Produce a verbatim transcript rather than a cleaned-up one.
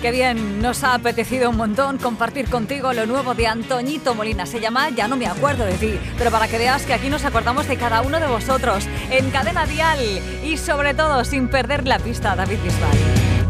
Qué bien, nos ha apetecido un montón compartir contigo lo nuevo de Antoñito Molina. Se llama Ya no me acuerdo de ti, pero para que veas que aquí nos acordamos de cada uno de vosotros en Cadena Dial y sobre todo sin perder la pista, David Bisbal.